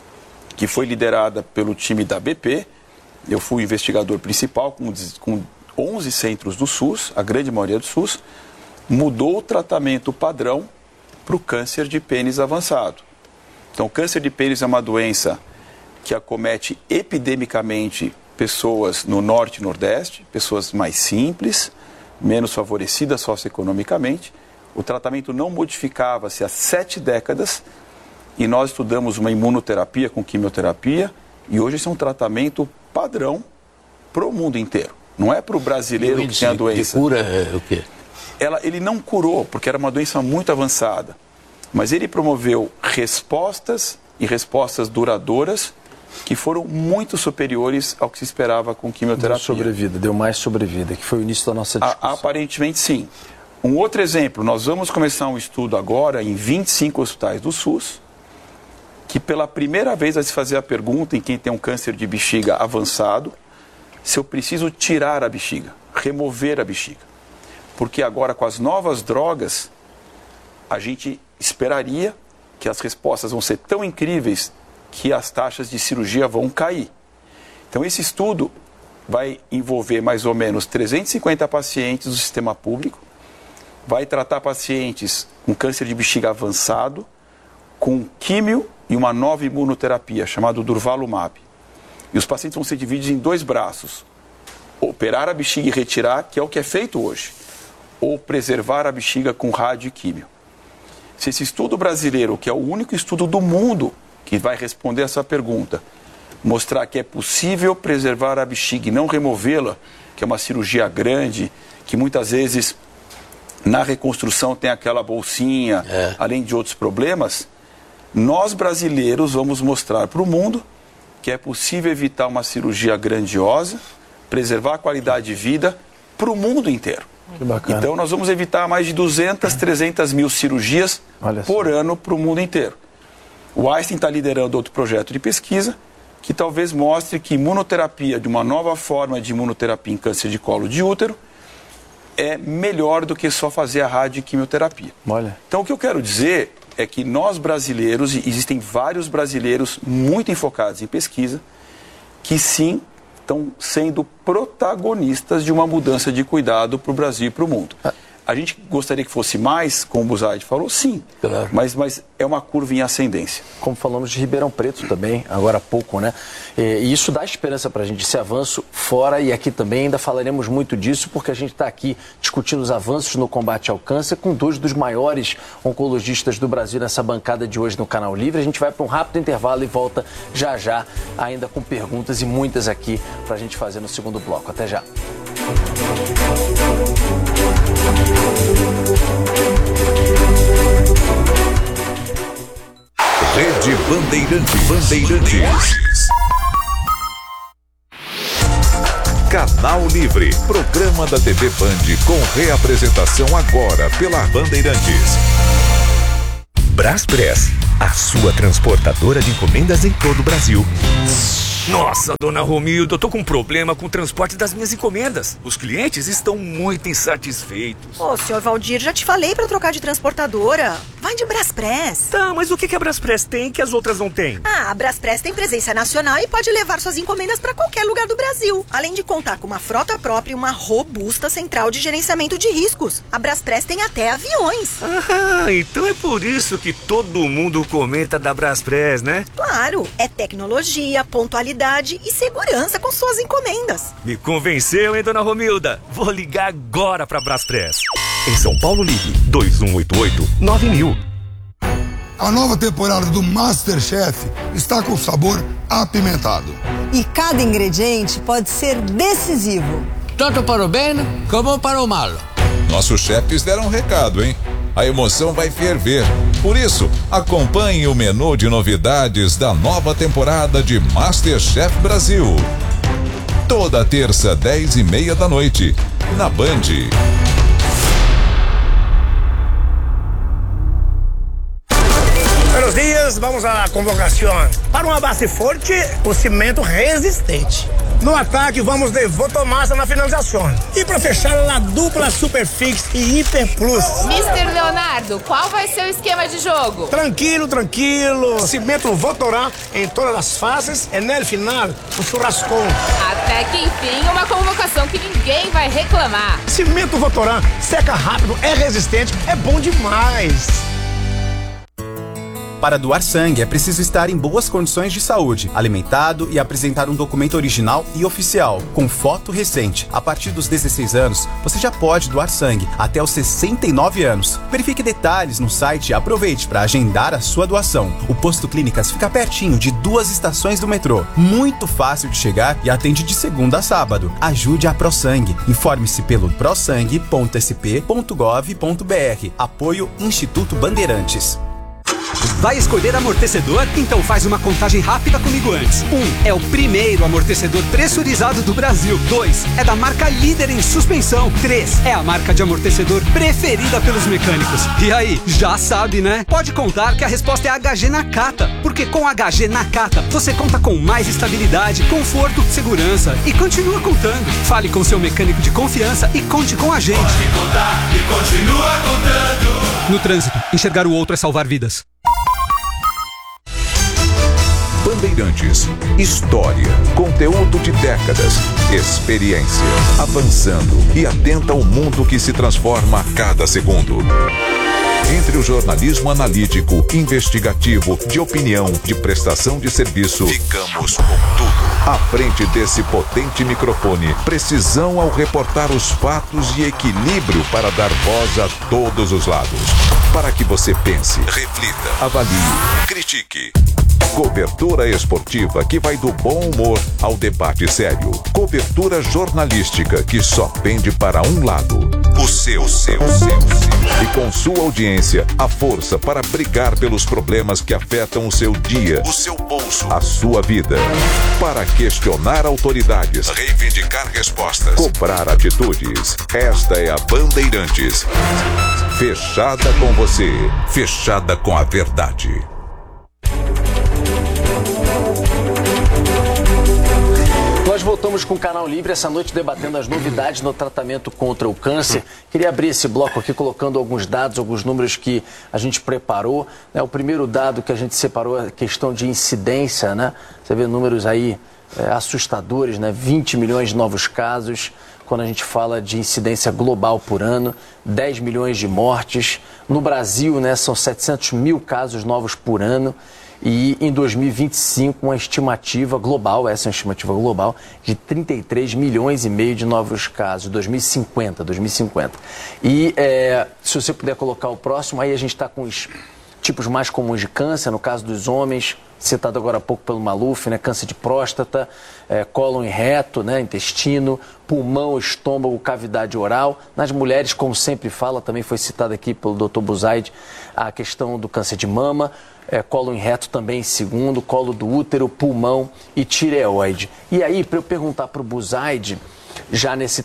que foi liderada pelo time da BP, eu fui o investigador principal com 11 centros do SUS, a grande maioria do SUS, mudou o tratamento padrão para o câncer de pênis avançado. Então, o câncer de pênis é uma doença que acomete epidemicamente pessoas no norte e nordeste, pessoas mais simples, menos favorecidas socioeconomicamente. O tratamento não modificava-se há 7 décadas e nós estudamos uma imunoterapia com quimioterapia e hoje esse é um tratamento padrão para o mundo inteiro. Não é para o brasileiro que tem a doença. De cura é o quê? Ele não curou, porque era uma doença muito avançada, mas ele promoveu respostas e respostas duradouras que foram muito superiores ao que se esperava com quimioterapia. Deu mais sobrevida, que foi o início da nossa discussão. Aparentemente, sim. Um outro exemplo, nós vamos começar um estudo agora em 25 hospitais do SUS, que pela primeira vez vai se fazer a pergunta em quem tem um câncer de bexiga avançado, se eu preciso tirar a bexiga, remover a bexiga. Porque agora, com as novas drogas, a gente esperaria que as respostas vão ser tão incríveis que as taxas de cirurgia vão cair. Então, esse estudo vai envolver mais ou menos 350 pacientes do sistema público, vai tratar pacientes com câncer de bexiga avançado, com químio e uma nova imunoterapia, chamada Durvalumab. E os pacientes vão ser divididos em 2 braços. Operar a bexiga e retirar, que é o que é feito hoje, ou preservar a bexiga com rádio e químio. Se esse estudo brasileiro, que é o único estudo do mundo que vai responder essa pergunta, mostrar que é possível preservar a bexiga e não removê-la, que é uma cirurgia grande, que muitas vezes na reconstrução tem aquela bolsinha, além de outros problemas, nós brasileiros vamos mostrar para o mundo que é possível evitar uma cirurgia grandiosa, preservar a qualidade de vida para o mundo inteiro. Que bacana. Então nós vamos evitar mais de 200, 300 mil cirurgias por ano para o mundo inteiro. O Einstein está liderando outro projeto de pesquisa que talvez mostre que imunoterapia, de uma nova forma de imunoterapia em câncer de colo de útero, é melhor do que só fazer a radioquimioterapia. Então o que eu quero dizer é que nós brasileiros, e existem vários brasileiros muito enfocados em pesquisa, que sim, estão sendo protagonistas de uma mudança de cuidado para o Brasil e para o mundo. A gente gostaria que fosse mais, como o Buzaide falou, sim, claro. mas é uma curva em ascendência. Como falamos de Ribeirão Preto também, agora há pouco, né? E isso dá esperança para a gente, esse avanço fora e aqui também, ainda falaremos muito disso, porque a gente está aqui discutindo os avanços no combate ao câncer com 2 dos maiores oncologistas do Brasil nessa bancada de hoje no Canal Livre. A gente vai para um rápido intervalo e volta já já, ainda com perguntas e muitas aqui para a gente fazer no segundo bloco. Até já. Rede Bandeirantes. Canal Livre, programa da TV Band com reapresentação agora pela Bandeirantes. Braspress, a sua transportadora de encomendas em todo o Brasil. Nossa, dona Romilda, eu tô com um problema com o transporte das minhas encomendas. Os clientes estão muito insatisfeitos. Ô, senhor Valdir, já te falei pra trocar de transportadora. Vai de Braspress. Tá, mas o que a Braspress tem que as outras não têm? Ah, a Braspress tem presença nacional e pode levar suas encomendas pra qualquer lugar do Brasil. Além de contar com uma frota própria e uma robusta central de gerenciamento de riscos. A Braspress tem até aviões. Ah, então é por isso que todo mundo comenta da Braspress, né? Claro, é tecnologia, pontualidade e segurança com suas encomendas. Me convenceu, hein, dona Romilda? Vou ligar agora pra Braspress. Em São Paulo, ligue 2188-9000. A nova temporada do MasterChef está com sabor apimentado. E cada ingrediente pode ser decisivo. Tanto para o bem como para o mal. Nossos chefes deram um recado, hein? A emoção vai ferver. Por isso, acompanhe o menu de novidades da nova temporada de MasterChef Brasil. Toda terça, 10:30 da noite, na Band. Buenos dias, vamos à convocação. Para uma base forte, o cimento resistente. No ataque, vamos de Votomassa na finalização. E para fechar, a dupla Superfix e Hiper Plus. Mr. Leonardo, qual vai ser o esquema de jogo? Tranquilo, tranquilo. Cimento Votorá em todas as fases e no final, o churrascão. Até que enfim, uma convocação que ninguém vai reclamar. Cimento Votorá seca rápido, é resistente, é bom demais. Para doar sangue, é preciso estar em boas condições de saúde, alimentado e apresentar um documento original e oficial, com foto recente. A partir dos 16 anos, você já pode doar sangue, até os 69 anos. Verifique detalhes no site e aproveite para agendar a sua doação. O Posto Clínicas fica pertinho de 2 estações do metrô. Muito fácil de chegar e atende de segunda a sábado. Ajude a ProSangue. Informe-se pelo prosangue.sp.gov.br. Apoio Instituto Bandeirantes. Vai escolher amortecedor? Então faz uma contagem rápida comigo antes. 1. É o primeiro amortecedor pressurizado do Brasil. 2. É da marca líder em suspensão. 3. É a marca de amortecedor preferida pelos mecânicos. E aí, já sabe, né? Pode contar que a resposta é HG Nakata. Porque com HG Nakata, você conta com mais estabilidade, conforto, segurança e continua contando. Fale com seu mecânico de confiança e conte com a gente. Pode contar e continua contando. No trânsito, enxergar o outro é salvar vidas. Bandeirantes, história, conteúdo de décadas, experiência, avançando e atenta ao mundo que se transforma a cada segundo. Entre o jornalismo analítico, investigativo, de opinião, de prestação de serviço, ficamos com tudo. À frente desse potente microfone, precisão ao reportar os fatos e equilíbrio para dar voz a todos os lados. Para que você pense, reflita, avalie, critique. Cobertura esportiva que vai do bom humor ao debate sério. Cobertura jornalística que só pende para um lado. O seu. E com sua audiência, a força para brigar pelos problemas que afetam o seu dia, o seu bolso, a sua vida. Para questionar autoridades, reivindicar respostas, cobrar atitudes. Esta é a Bandeirantes. Fechada com você, fechada com a verdade. Nós voltamos com o Canal Livre essa noite debatendo as novidades no tratamento contra o câncer. Queria abrir esse bloco aqui colocando alguns dados, alguns números que a gente preparou. O primeiro dado que a gente separou é a questão de incidência, né? Você vê números aí assustadores, né? 20 milhões de novos casos, quando a gente fala de incidência global por ano, 10 milhões de mortes. No Brasil, né, são 700 mil casos novos por ano. E em 2025, uma estimativa global, essa é uma estimativa global, de 33 milhões e meio de novos casos, 2050. E se você puder colocar o próximo, aí a gente está com os tipos mais comuns de câncer, no caso dos homens, citado agora há pouco pelo Maluf, né, câncer de próstata, cólon e reto, né, intestino, pulmão, estômago, cavidade oral. Nas mulheres, como sempre fala, também foi citado aqui pelo Dr. Buzaide, a questão do câncer de mama, colo em reto também em segundo, colo do útero, pulmão e tireoide. E aí, para eu perguntar para o Buzaide, já nessa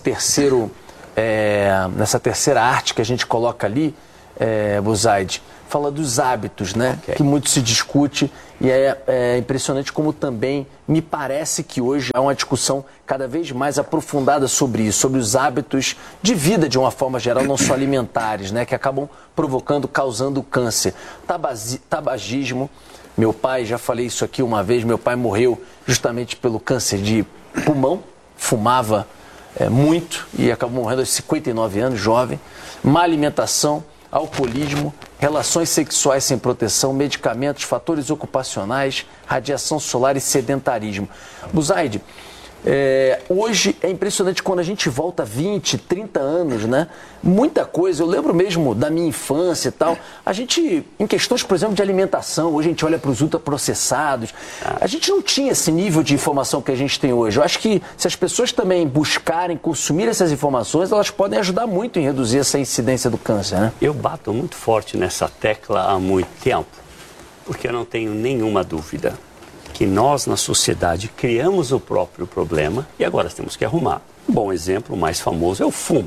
terceira arte que a gente coloca ali, Buzaide, fala dos hábitos, né? Okay. Que muito se discute e é impressionante como também me parece que hoje há uma discussão cada vez mais aprofundada sobre isso, sobre os hábitos de vida de uma forma geral, não só alimentares, né? Que acabam causando câncer. Tabagismo, meu pai, já falei isso aqui uma vez, meu pai morreu justamente pelo câncer de pulmão, fumava muito e acabou morrendo aos 59 anos, jovem. Má alimentação, alcoolismo, relações sexuais sem proteção, medicamentos, fatores ocupacionais, radiação solar e sedentarismo. Buzaide, hoje é impressionante quando a gente volta 20, 30 anos, né? Muita coisa, eu lembro mesmo da minha infância e tal. A gente, em questões, por exemplo, de alimentação, hoje a gente olha para os ultraprocessados. A gente não tinha esse nível de informação que a gente tem hoje. Eu acho que se as pessoas também buscarem consumir essas informações, elas podem ajudar muito em reduzir essa incidência do câncer, né? Eu bato muito forte nessa tecla há muito tempo, porque eu não tenho nenhuma dúvida que nós, na sociedade, criamos o próprio problema e agora temos que arrumar. Um bom exemplo, o mais famoso, é o fumo.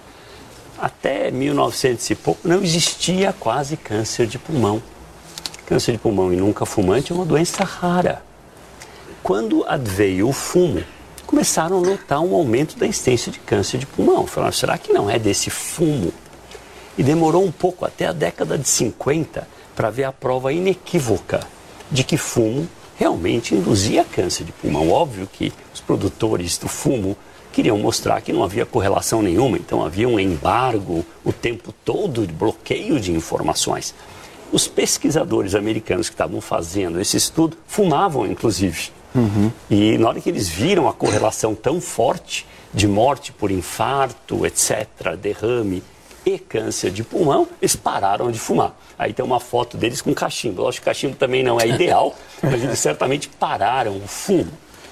Até 1900 e pouco não existia quase câncer de pulmão. Câncer de pulmão e nunca fumante é uma doença rara. Quando veio o fumo, começaram a notar um aumento da incidência de câncer de pulmão. Falaram, será que não é desse fumo? E demorou um pouco, até a década de 50, para ver a prova inequívoca de que fumo realmente induzia câncer de pulmão. Óbvio que os produtores do fumo queriam mostrar que não havia correlação nenhuma, então havia um embargo o tempo todo de bloqueio de informações. Os pesquisadores americanos que estavam fazendo esse estudo fumavam, inclusive. E na hora que eles viram a correlação tão forte de morte por infarto, etc., derrame e câncer de pulmão, eles pararam de fumar. Aí tem uma foto deles com cachimbo. Lógico que cachimbo também não é ideal, mas eles certamente pararam o fumo.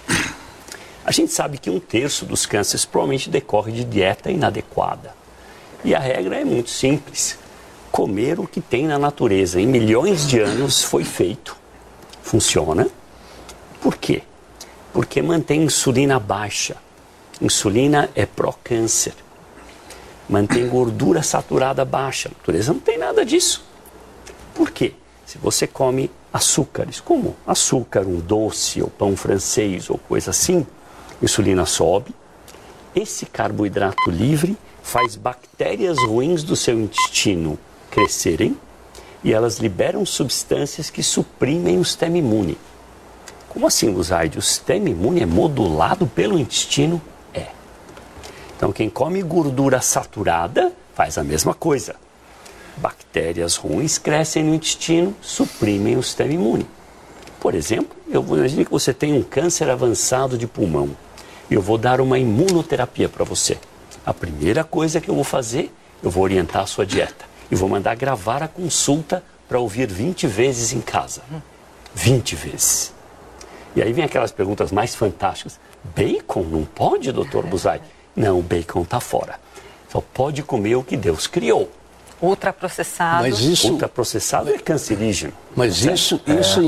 A gente sabe que 1/3 dos cânceres provavelmente decorre de dieta inadequada. E a regra é muito simples. Comer o que tem na natureza. Em milhões de anos foi feito. Funciona. Por quê? Porque mantém insulina baixa. Insulina é pró-câncer. Mantém gordura saturada baixa. A natureza não tem nada disso. Por quê? Se você come açúcares, como açúcar, um doce, ou pão francês, ou coisa assim, insulina sobe. Esse carboidrato livre faz bactérias ruins do seu intestino crescerem e elas liberam substâncias que suprimem o sistema imune. Como assim, Buzaide? O sistema imune é modulado pelo intestino? É. Então, quem come gordura saturada faz a mesma coisa. Bactérias ruins crescem no intestino, suprimem o sistema imune. Por exemplo, imagine que você tem um câncer avançado de pulmão e eu vou dar uma imunoterapia para você. A primeira coisa que eu vou fazer, eu vou orientar a sua dieta e vou mandar gravar a consulta para ouvir 20 vezes em casa. 20 vezes. E aí vem aquelas perguntas mais fantásticas. Bacon não pode, doutor Buzaide? Não, o bacon está fora. Só pode comer o que Deus criou. Ultraprocessado. Mas isso, ultraprocessado é cancerígeno. Mas isso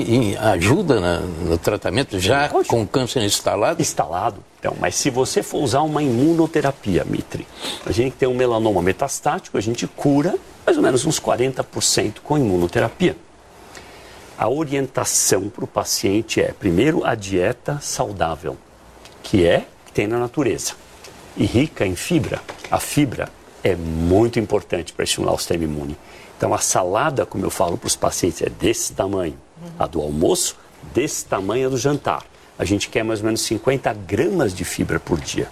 ajuda no tratamento já com câncer instalado? Instalado. Então, mas se você for usar uma imunoterapia, Mitri, a gente tem um melanoma metastático, a gente cura mais ou menos uns 40% com imunoterapia. A orientação para o paciente é, primeiro, a dieta saudável, que tem na natureza, e rica em fibra. A fibra é muito importante para estimular o sistema imune. Então, a salada, como eu falo para os pacientes, é desse tamanho. A do almoço, desse tamanho a do jantar. A gente quer mais ou menos 50 gramas de fibra por dia.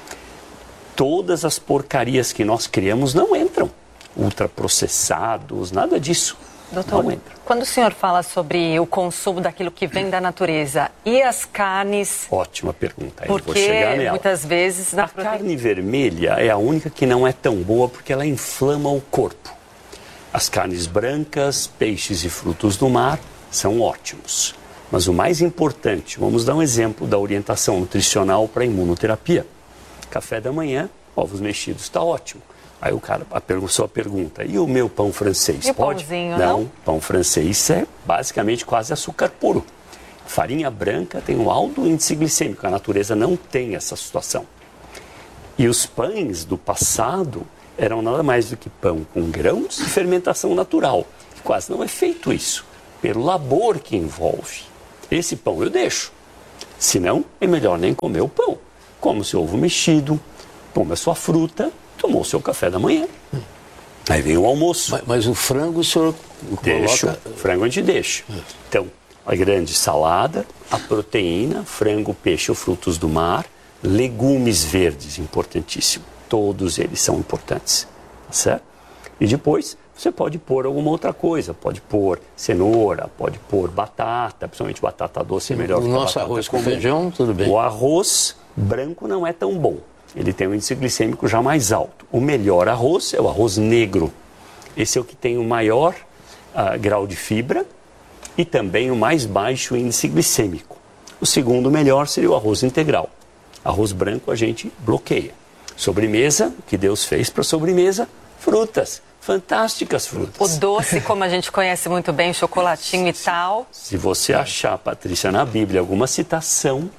Todas as porcarias que nós criamos não entram. Ultraprocessados, nada disso. Doutor, não entra. Quando o senhor fala sobre o consumo daquilo que vem da natureza e as carnes... Ótima pergunta. Porque muitas vezes... A carne vermelha é a única que não é tão boa porque ela inflama o corpo. As carnes brancas, peixes e frutos do mar são ótimos. Mas o mais importante, vamos dar um exemplo da orientação nutricional para a imunoterapia. Café da manhã, ovos mexidos, está ótimo. Aí a pessoa pergunta, e o meu pão francês, e pode? Pãozinho, não, pão francês é basicamente quase açúcar puro. Farinha branca tem um alto índice glicêmico, a natureza não tem essa situação. E os pães do passado eram nada mais do que pão com grãos de fermentação natural. Quase não é feito isso, pelo labor que envolve. Esse pão eu deixo. Senão, é melhor nem comer o pão. Come o seu ovo mexido, come a sua fruta, tomou o seu café da manhã. Aí vem o almoço. Mas o frango o senhor coloca... O frango a gente deixa. Então, a grande salada, a proteína, frango, peixe ou frutos do mar, legumes verdes, importantíssimo. Todos eles são importantes, certo? E depois, você pode pôr alguma outra coisa. Pode pôr cenoura, pode pôr batata, principalmente batata doce é melhor. O nosso arroz com feijão, tudo bem. O arroz branco não é tão bom. Ele tem um índice glicêmico já mais alto. O melhor arroz é o arroz negro. Esse é o que tem o maior grau de fibra e também o mais baixo índice glicêmico. O segundo melhor seria o arroz integral. Arroz branco a gente bloqueia. Sobremesa, o que Deus fez para sobremesa? Frutas. Fantásticas frutas. O doce, como a gente conhece muito bem, chocolatinho e tal. Se você achar, Patrícia, na Bíblia alguma citação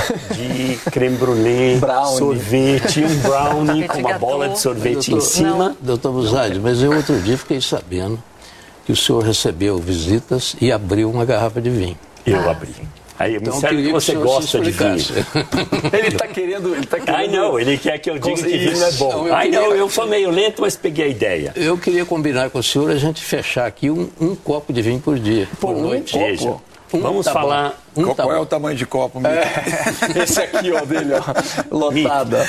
de creme brulee, sorvete, um brownie com uma bola de sorvete em cima. Doutor Buzzardi, mas eu outro dia fiquei sabendo que o senhor recebeu visitas e abriu uma garrafa de vinho. Eu abri. Aí eu me sério que você gosta de vinho. Ele está querendo... Ai, não, ele quer que eu diga que vinho é bom. Ai, não, eu sou meio lento, mas peguei a ideia. Eu queria combinar com o senhor a gente fechar aqui um copo de vinho por dia, por noite. Veja, vamos falar... Qual é o tamanho de copo, Mito? Esse aqui, ó, dele, ó, lotada.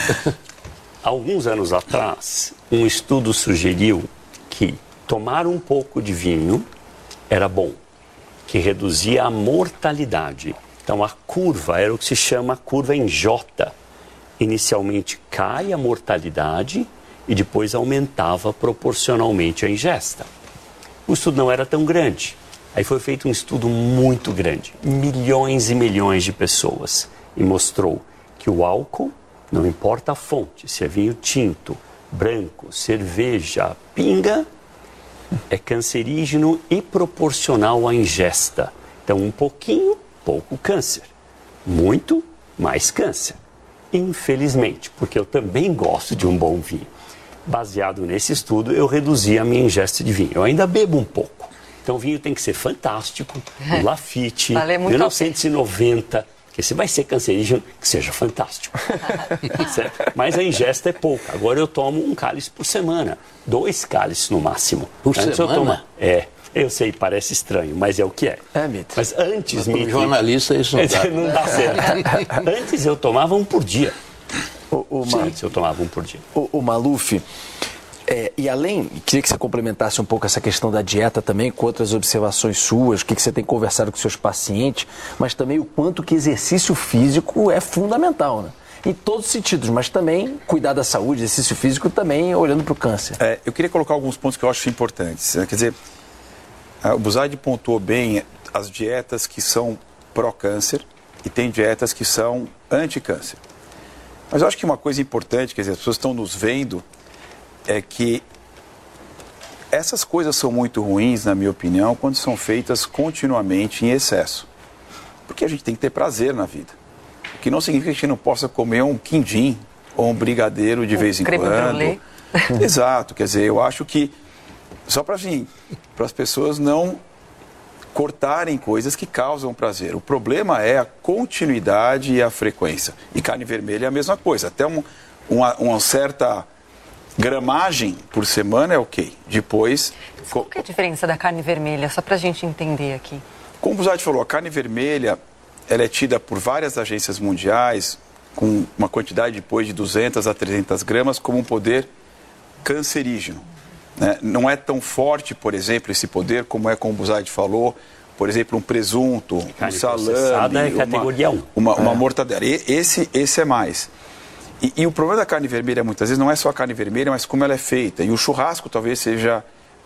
Alguns anos atrás, um estudo sugeriu que tomar um pouco de vinho era bom, que reduzia a mortalidade. Então, a curva era o que se chama curva em J. Inicialmente cai a mortalidade e depois aumentava proporcionalmente a ingesta. O estudo não era tão grande. Aí foi feito um estudo muito grande, milhões e milhões de pessoas, e mostrou que o álcool, não importa a fonte, se é vinho tinto, branco, cerveja, pinga, é cancerígeno e proporcional à ingesta. Então, um pouquinho, pouco câncer. Muito, mais câncer. Infelizmente, porque eu também gosto de um bom vinho. Baseado nesse estudo, eu reduzi a minha ingesta de vinho. Eu ainda bebo um pouco. Então, o vinho tem que ser fantástico, o Lafite, 1990, porque se vai ser cancerígeno, que seja fantástico. Mas a ingesta é pouca. Agora eu tomo um cálice por semana, 2 cálices no máximo. Por semana? Eu sei, parece estranho, mas é o que é. Mito. Mas antes, Mito, jornalista, isso não dá. Não dá certo. Antes eu tomava um por dia. Antes eu tomava um por dia. O Maluf... e além, queria que você complementasse um pouco essa questão da dieta também, com outras observações suas, o que você tem conversado com seus pacientes, mas também o quanto que exercício físico é fundamental, né? Em todos os sentidos, mas também cuidar da saúde, exercício físico também olhando para o câncer. Eu queria colocar alguns pontos que eu acho importantes. Quer dizer, o Buzzardi pontuou bem as dietas que são pró-câncer e tem dietas que são anti-câncer. Mas eu acho que uma coisa importante, quer dizer, as pessoas estão nos vendo, é que essas coisas são muito ruins, na minha opinião, quando são feitas continuamente em excesso. Porque a gente tem que ter prazer na vida. O que não significa que a gente não possa comer um quindim ou um brigadeiro de vez em quando. Exato, quer dizer, eu acho que só para as pessoas não cortarem coisas que causam prazer. O problema é a continuidade e a frequência. E carne vermelha é a mesma coisa. Até uma certa gramagem por semana é ok. Depois... Qual que é a diferença da carne vermelha? Só para a gente entender aqui. Como o Buzzardi falou, a carne vermelha ela é tida por várias agências mundiais com uma quantidade depois de 200 a 300 gramas como um poder cancerígeno. Né? Não é tão forte, por exemplo, esse poder como é como o Buzzardi falou, por exemplo, um presunto, um salame, é categoria 1. Uma mortadela. Esse é mais. E o problema da carne vermelha, muitas vezes, não é só a carne vermelha, mas como ela é feita. E o churrasco talvez seja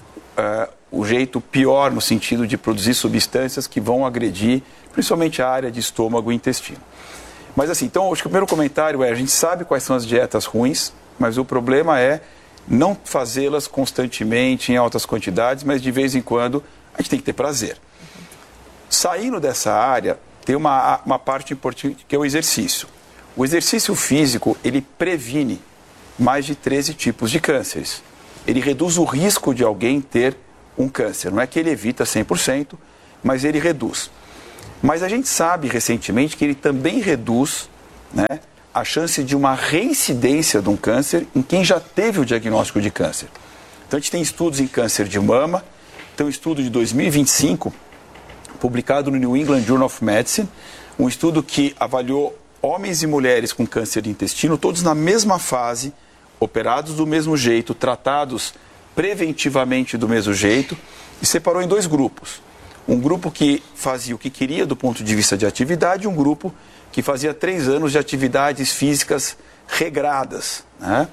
o jeito pior no sentido de produzir substâncias que vão agredir, principalmente a área de estômago e intestino. Mas assim, então, acho que o primeiro comentário a gente sabe quais são as dietas ruins, mas o problema é não fazê-las constantemente, em altas quantidades, mas de vez em quando a gente tem que ter prazer. Saindo dessa área, tem uma parte importante que é o exercício. O exercício físico, ele previne mais de 13 tipos de cânceres. Ele reduz o risco de alguém ter um câncer. Não é que ele evita 100%, mas ele reduz. Mas a gente sabe recentemente que ele também reduz, né, a chance de uma reincidência de um câncer em quem já teve o diagnóstico de câncer. Então a gente tem estudos em câncer de mama, tem um estudo de 2025, publicado no New England Journal of Medicine, um estudo que avaliou homens e mulheres com câncer de intestino, todos na mesma fase, operados do mesmo jeito, tratados preventivamente do mesmo jeito, e separou em 2 grupos. Um grupo que fazia o que queria do ponto de vista de atividade e um grupo que fazia 3 anos de atividades físicas regradas, né?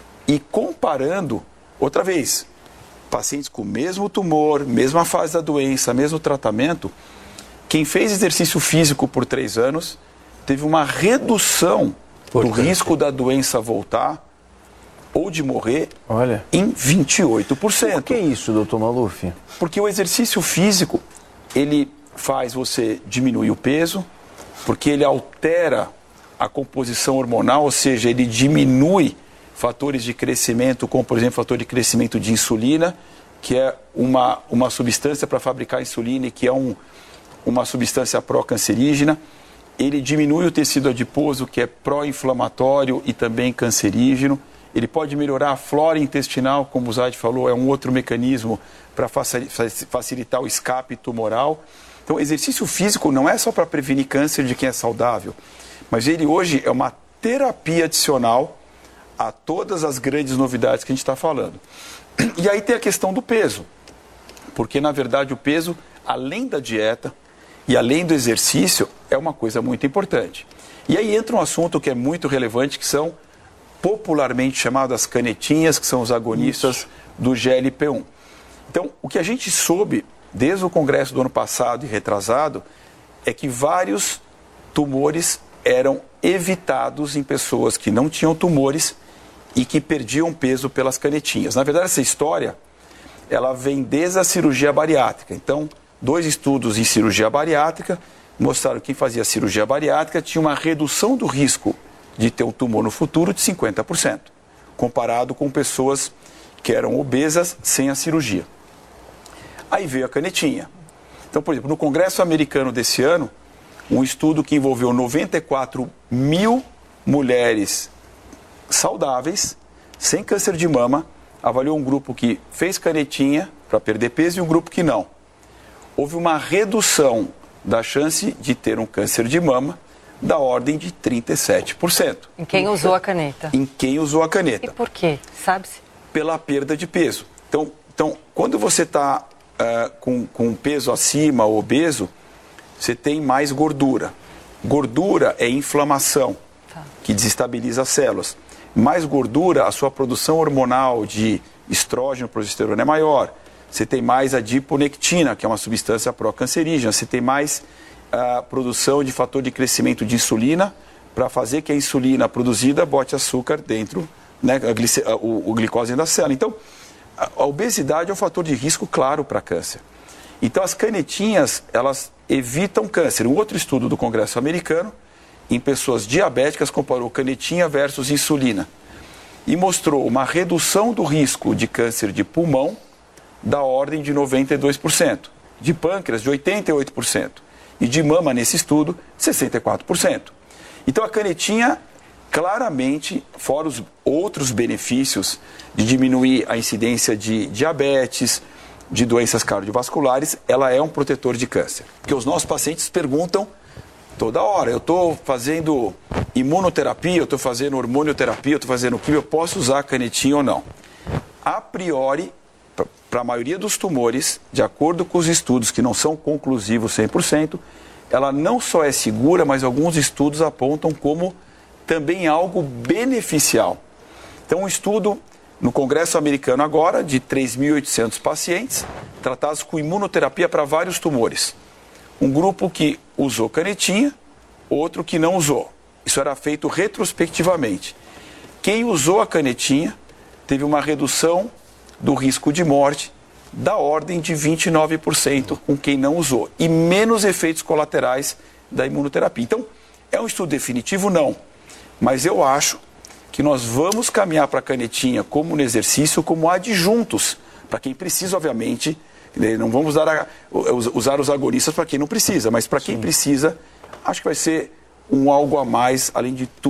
E comparando, outra vez, pacientes com o mesmo tumor, mesma fase da doença, mesmo tratamento, quem fez exercício físico por 3 anos teve uma redução do risco da doença voltar ou de morrer em 28%. Por que isso, doutor Maluf? Porque o exercício físico, ele faz você diminuir o peso, porque ele altera a composição hormonal, ou seja, ele diminui fatores de crescimento, como por exemplo, fator de crescimento de insulina, que é uma substância para fabricar insulina e que é uma substância pró-cancerígena. Ele diminui o tecido adiposo, que é pró-inflamatório e também cancerígeno. Ele pode melhorar a flora intestinal, como o Zaid falou, é um outro mecanismo para facilitar o escape tumoral. Então, exercício físico não é só para prevenir câncer de quem é saudável, mas ele hoje é uma terapia adicional a todas as grandes novidades que a gente está falando. E aí tem a questão do peso, porque na verdade o peso, além da dieta e além do exercício, é uma coisa muito importante. E aí entra um assunto que é muito relevante, que são popularmente chamadas canetinhas, que são os agonistas do GLP-1. Então, o que a gente soube desde o congresso do ano passado e retrasado é que vários tumores eram evitados em pessoas que não tinham tumores e que perdiam peso pelas canetinhas. Na verdade, essa história, ela vem desde a cirurgia bariátrica. Então, 2 estudos em cirurgia bariátrica mostraram que quem fazia cirurgia bariátrica tinha uma redução do risco de ter um tumor no futuro de 50%, comparado com pessoas que eram obesas sem a cirurgia. Aí veio a canetinha. Então, por exemplo, no Congresso Americano desse ano, um estudo que envolveu 94 mil mulheres saudáveis, sem câncer de mama, avaliou um grupo que fez canetinha para perder peso e um grupo que não. Houve uma redução da chance de ter um câncer de mama da ordem de 37%. Em quem usou a caneta? Em quem usou a caneta. E por quê? Sabe-se? Pela perda de peso. Então quando você está com peso acima, obeso, você tem mais gordura. Gordura é inflamação, que desestabiliza as células. Mais gordura, a sua produção hormonal de estrógeno, progesterona é maior. Você tem mais adiponectina, que é uma substância pró-cancerígena. Você tem mais produção de fator de crescimento de insulina, para fazer que a insulina produzida bote açúcar dentro, né, o glicose dentro da célula. Então, a obesidade é um fator de risco claro para câncer. Então, as canetinhas, elas evitam câncer. Um outro estudo do Congresso Americano, em pessoas diabéticas, comparou canetinha versus insulina e mostrou uma redução do risco de câncer de pulmão da ordem de 92%, de pâncreas de 88% e de mama, nesse estudo, 64%. Então, a canetinha, claramente, fora os outros benefícios de diminuir a incidência de diabetes, de doenças cardiovasculares, ela é um protetor de câncer. Porque os nossos pacientes perguntam toda hora, eu estou fazendo imunoterapia, eu estou fazendo hormonioterapia, eu estou fazendo quimio, eu posso usar a canetinha ou não? A priori, para a maioria dos tumores, de acordo com os estudos que não são conclusivos 100%, ela não só é segura, mas alguns estudos apontam como também algo beneficial. Então, um estudo no Congresso Americano agora, de 3.800 pacientes, tratados com imunoterapia para vários tumores. Um grupo que usou canetinha, outro que não usou. Isso era feito retrospectivamente. Quem usou a canetinha teve uma redução do risco de morte da ordem de 29% com quem não usou. E menos efeitos colaterais da imunoterapia. Então, é um estudo definitivo? Não. Mas eu acho que que nós vamos caminhar para a canetinha como no exercício, como adjuntos, para quem precisa, obviamente. Não vamos usar os agonistas para quem não precisa, mas para quem precisa, acho que vai ser um algo a mais, além de tudo.